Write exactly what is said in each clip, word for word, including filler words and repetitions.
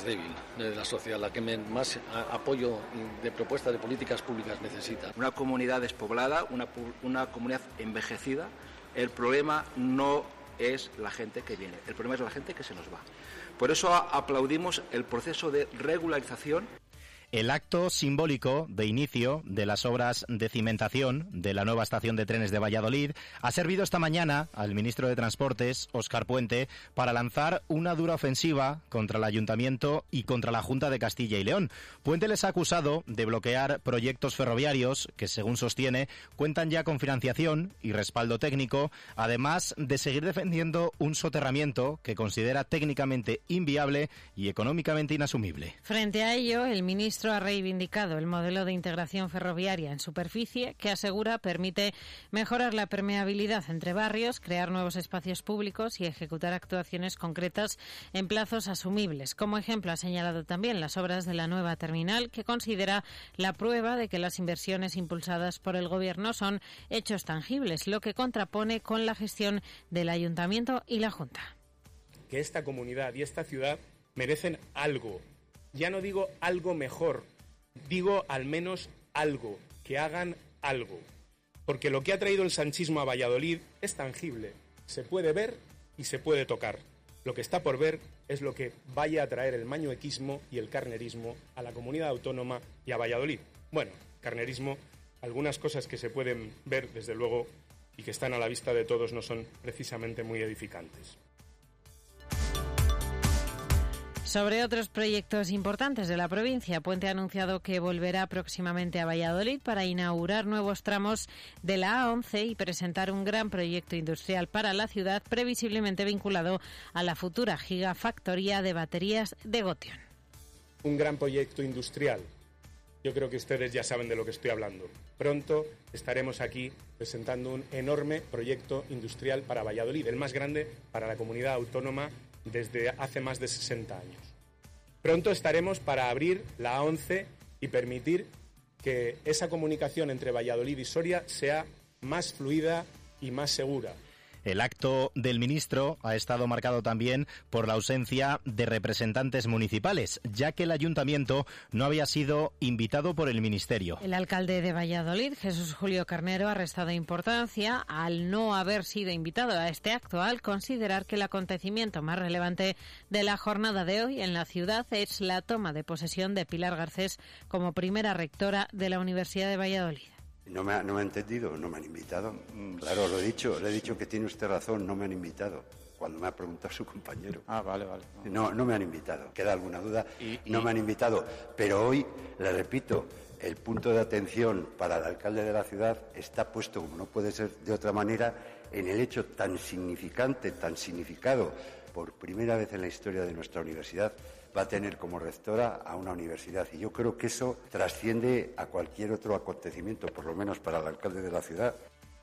débil de la sociedad, la que más apoyo de propuestas de políticas públicas necesita. Una comunidad despoblada, una, una comunidad envejecida, el problema no es la gente que viene, el problema es la gente que se nos va. Por eso aplaudimos el proceso de regularización. El acto simbólico de inicio de las obras de cimentación de la nueva estación de trenes de Valladolid ha servido esta mañana al ministro de Transportes, Óscar Puente, para lanzar una dura ofensiva contra el Ayuntamiento y contra la Junta de Castilla y León. Puente les ha acusado de bloquear proyectos ferroviarios que, según sostiene, cuentan ya con financiación y respaldo técnico, además de seguir defendiendo un soterramiento que considera técnicamente inviable y económicamente inasumible. Frente a ello, el ministro ha reivindicado el modelo de integración ferroviaria en superficie que asegura permite mejorar la permeabilidad entre barrios, crear nuevos espacios públicos y ejecutar actuaciones concretas en plazos asumibles. Como ejemplo ha señalado también las obras de la nueva terminal, que considera la prueba de que las inversiones impulsadas por el Gobierno son hechos tangibles, lo que contrapone con la gestión del Ayuntamiento y la Junta. Que esta comunidad y esta ciudad merecen algo. Ya no digo algo mejor, digo al menos algo, que hagan algo. Porque lo que ha traído el sanchismo a Valladolid es tangible, se puede ver y se puede tocar. Lo que está por ver es lo que vaya a traer el mañuequismo y el carnerismo a la comunidad autónoma y a Valladolid. Bueno, carnerismo, algunas cosas que se pueden ver, desde luego, y que están a la vista de todos, no son precisamente muy edificantes. Sobre otros proyectos importantes de la provincia, Puente ha anunciado que volverá próximamente a Valladolid para inaugurar nuevos tramos de la A once y presentar un gran proyecto industrial para la ciudad, previsiblemente vinculado a la futura gigafactoría de baterías de Gotion. Un gran proyecto industrial. Yo creo que ustedes ya saben de lo que estoy hablando. Pronto estaremos aquí presentando un enorme proyecto industrial para Valladolid, el más grande para la comunidad autónoma desde hace más de sesenta años. Pronto estaremos para abrir la A once y permitir que esa comunicación entre Valladolid y Soria sea más fluida y más segura. El acto del ministro ha estado marcado también por la ausencia de representantes municipales, ya que el ayuntamiento no había sido invitado por el ministerio. El alcalde de Valladolid, Jesús Julio Carnero, ha restado importancia al no haber sido invitado a este acto, al considerar que el acontecimiento más relevante de la jornada de hoy en la ciudad es la toma de posesión de Pilar Garcés como primera rectora de la Universidad de Valladolid. No me, ha, no me ha entendido, no me han invitado. Claro, lo he dicho, le he dicho que tiene usted razón, no me han invitado. Cuando me ha preguntado su compañero. Ah, vale, vale. No, no me han invitado. ¿Queda alguna duda? Y, y... No me han invitado. Pero hoy, le repito, el punto de atención para el alcalde de la ciudad está puesto, como no puede ser de otra manera, en el hecho tan significante, tan significado, por primera vez en la historia de nuestra universidad, va a tener como rectora a una universidad. Y yo creo que eso trasciende a cualquier otro acontecimiento, por lo menos para el alcalde de la ciudad.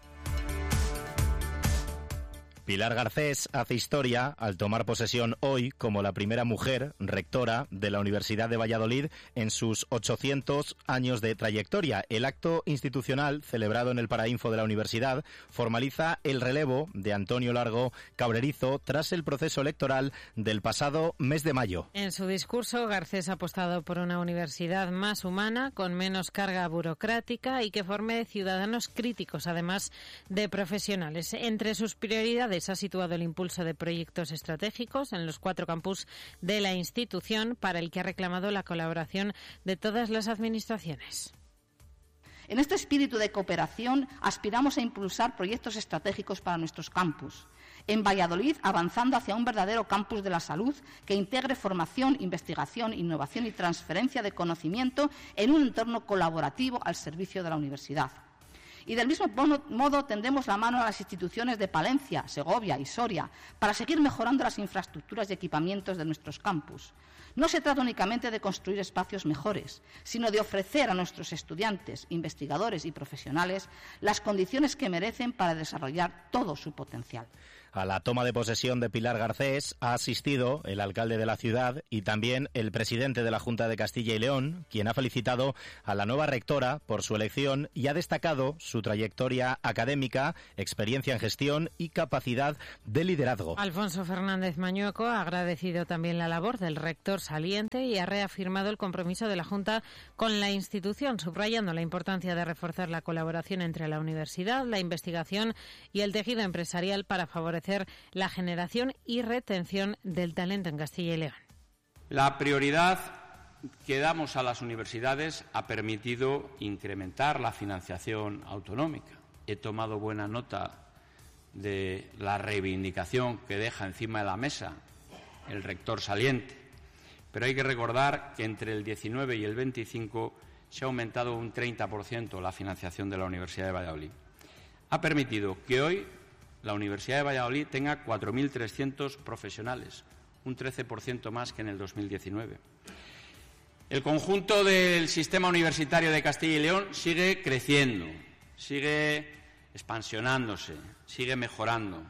Pilar Garcés hace historia al tomar posesión hoy como la primera mujer rectora de la Universidad de Valladolid en sus ochocientos años de trayectoria. El acto institucional celebrado en el Parainfo de la universidad formaliza el relevo de Antonio Largo Cabrerizo tras el proceso electoral del pasado mes de mayo. En su discurso, Garcés ha apostado por una universidad más humana, con menos carga burocrática y que forme ciudadanos críticos, además de profesionales. Entre sus prioridades ha situado el impulso de proyectos estratégicos en los cuatro campus de la institución, para el que ha reclamado la colaboración de todas las administraciones. En este espíritu de cooperación aspiramos a impulsar proyectos estratégicos para nuestros campus. En Valladolid, avanzando hacia un verdadero campus de la salud que integre formación, investigación, innovación y transferencia de conocimiento en un entorno colaborativo al servicio de la universidad. Y del mismo modo tendemos la mano a las instituciones de Palencia, Segovia y Soria para seguir mejorando las infraestructuras y equipamientos de nuestros campus. No se trata únicamente de construir espacios mejores, sino de ofrecer a nuestros estudiantes, investigadores y profesionales las condiciones que merecen para desarrollar todo su potencial. A la toma de posesión de Pilar Garcés ha asistido el alcalde de la ciudad y también el presidente de la Junta de Castilla y León, quien ha felicitado a la nueva rectora por su elección y ha destacado su trayectoria académica, experiencia en gestión y capacidad de liderazgo. Alfonso Fernández Mañueco ha agradecido también la labor del rector saliente y ha reafirmado el compromiso de la Junta con la institución, subrayando la importancia de reforzar la colaboración entre la universidad, la investigación y el tejido empresarial para favorecer la generación y retención del talento en Castilla y León. La prioridad que damos a las universidades ha permitido incrementar la financiación autonómica. He tomado buena nota de la reivindicación que deja encima de la mesa el rector saliente, pero hay que recordar que entre el diecinueve y el veinticinco se ha aumentado un treinta por ciento la financiación de la Universidad de Valladolid. Ha permitido que hoy la Universidad de Valladolid tenga cuatro mil trescientos profesionales, un trece por ciento más que en el dos mil diecinueve. El conjunto del sistema universitario de Castilla y León sigue creciendo, sigue expansionándose, sigue mejorando.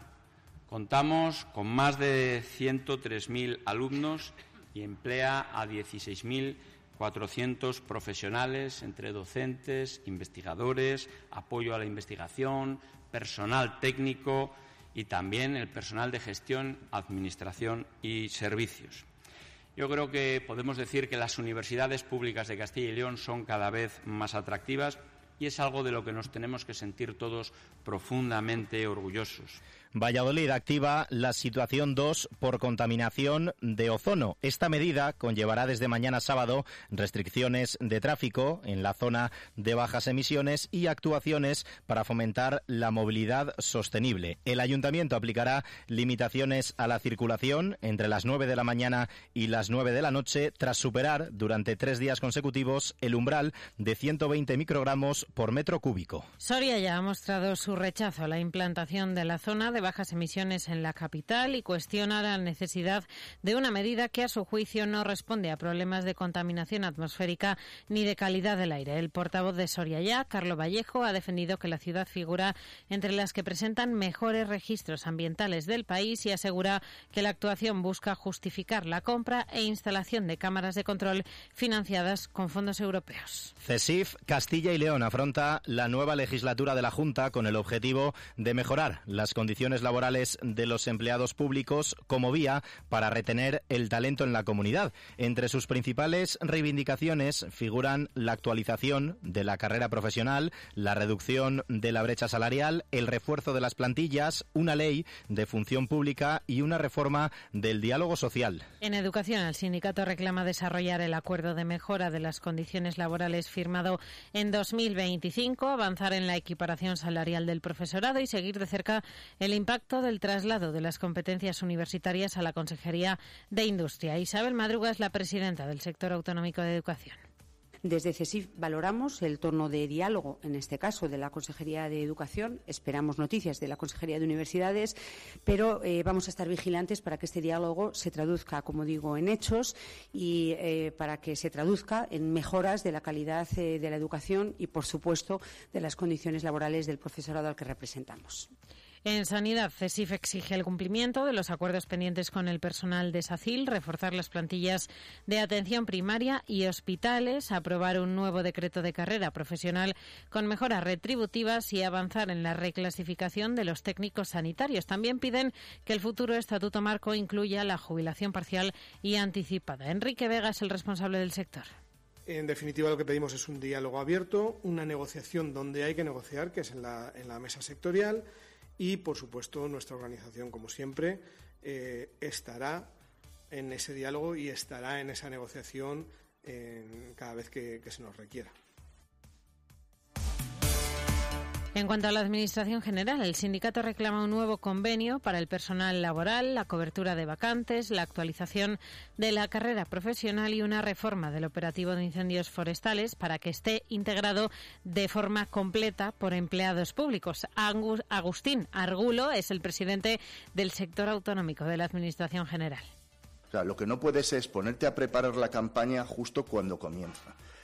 Contamos con más de ciento tres mil alumnos y emplea a dieciséis mil cuatrocientos profesionales entre docentes, investigadores, apoyo a la investigación, personal técnico y también el personal de gestión, administración y servicios. Yo creo que podemos decir que las universidades públicas de Castilla y León son cada vez más atractivas y es algo de lo que nos tenemos que sentir todos profundamente orgullosos. Valladolid activa la situación dos por contaminación de ozono. Esta medida conllevará desde mañana sábado restricciones de tráfico en la zona de bajas emisiones y actuaciones para fomentar la movilidad sostenible. El ayuntamiento aplicará limitaciones a la circulación entre las nueve de la mañana y las nueve de la noche tras superar durante tres días consecutivos el umbral de ciento veinte microgramos por metro cúbico. Soria ya ha mostrado su rechazo a la implantación de la zona de bajas emisiones en la capital y cuestiona la necesidad de una medida que a su juicio no responde a problemas de contaminación atmosférica ni de calidad del aire. El portavoz de Soria ya, Carlos Vallejo, ha defendido que la ciudad figura entre las que presentan mejores registros ambientales del país y asegura que la actuación busca justificar la compra e instalación de cámaras de control financiadas con fondos europeos. CESIF Castilla y León afronta la nueva legislatura de la Junta con el objetivo de mejorar las condiciones laborales de los empleados públicos como vía para retener el talento en la comunidad. Entre sus principales reivindicaciones figuran la actualización de la carrera profesional, la reducción de la brecha salarial, el refuerzo de las plantillas, una ley de función pública y una reforma del diálogo social. En educación, el sindicato reclama desarrollar el acuerdo de mejora de las condiciones laborales firmado en dos mil veinticinco, avanzar en la equiparación salarial del profesorado y seguir de cerca el impacto del traslado de las competencias universitarias a la Consejería de Industria. Isabel Madruga es la presidenta del sector autonómico de educación. Desde CESIF valoramos el tono de diálogo, en este caso de la Consejería de Educación. Esperamos noticias de la Consejería de Universidades, pero eh, vamos a estar vigilantes para que este diálogo se traduzca, como digo, en hechos y eh, para que se traduzca en mejoras de la calidad eh, de la educación y, por supuesto, de las condiciones laborales del profesorado al que representamos. En Sanidad, CESIF exige el cumplimiento de los acuerdos pendientes con el personal de SACIL, reforzar las plantillas de atención primaria y hospitales, aprobar un nuevo decreto de carrera profesional con mejoras retributivas y avanzar en la reclasificación de los técnicos sanitarios. También piden que el futuro estatuto marco incluya la jubilación parcial y anticipada. Enrique Vega es el responsable del sector. En definitiva, lo que pedimos es un diálogo abierto, una negociación donde hay que negociar, que es en la, en la mesa sectorial. Y, por supuesto, nuestra organización, como siempre, eh, estará en ese diálogo y estará en esa negociación en cada vez que, que se nos requiera. En cuanto a la Administración General, el sindicato reclama un nuevo convenio para el personal laboral, la cobertura de vacantes, la actualización de la carrera profesional y una reforma del operativo de incendios forestales para que esté integrado de forma completa por empleados públicos. Agustín Argulo es el presidente del sector autonómico de la Administración General. O sea, lo que no puedes es ponerte a preparar la campaña justo cuando comienza.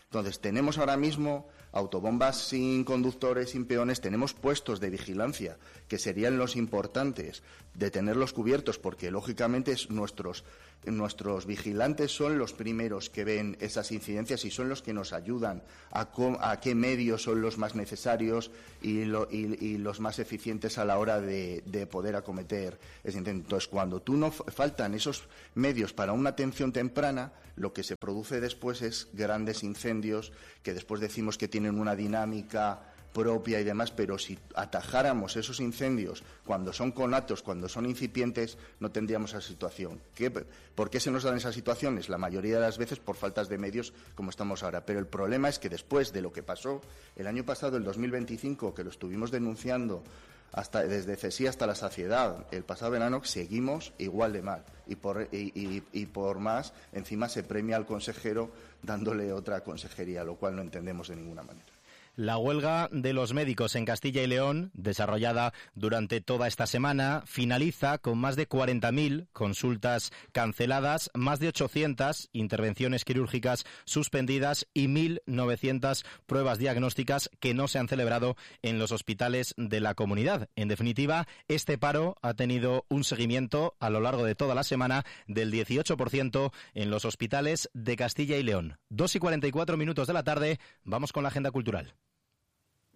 Entonces, tenemos ahora mismo autobombas sin conductores, sin peones, tenemos puestos de vigilancia, que serían los importantes, de tenerlos cubiertos, porque lógicamente nuestros, nuestros vigilantes son los primeros que ven esas incidencias y son los que nos ayudan a, cómo, a qué medios son los más necesarios y, lo, y, y los más eficientes a la hora de, de poder acometer ese intento. Entonces, cuando tú no faltan esos medios para una atención temprana, lo que se produce después es grandes incendios que después decimos que tienen una dinámica propia y demás, pero si atajáramos esos incendios cuando son conatos, cuando son incipientes, no tendríamos esa situación. ¿Qué, ¿Por qué se nos dan esas situaciones? La mayoría de las veces por faltas de medios, como estamos ahora. Pero el problema es que después de lo que pasó el año pasado, el dos mil veinticinco, que lo estuvimos denunciando hasta desde CESI hasta la saciedad, el pasado verano, seguimos igual de mal. Y por, y, y, y por más, encima se premia al consejero dándole otra consejería, lo cual no entendemos de ninguna manera. La huelga de los médicos en Castilla y León, desarrollada durante toda esta semana, finaliza con más de cuarenta mil consultas canceladas, más de ochocientas intervenciones quirúrgicas suspendidas y mil novecientas pruebas diagnósticas que no se han celebrado en los hospitales de la comunidad. En definitiva, este paro ha tenido un seguimiento a lo largo de toda la semana del dieciocho por ciento en los hospitales de Castilla y León. Dos y cuarenta y cuatro minutos de la tarde, vamos con la agenda cultural.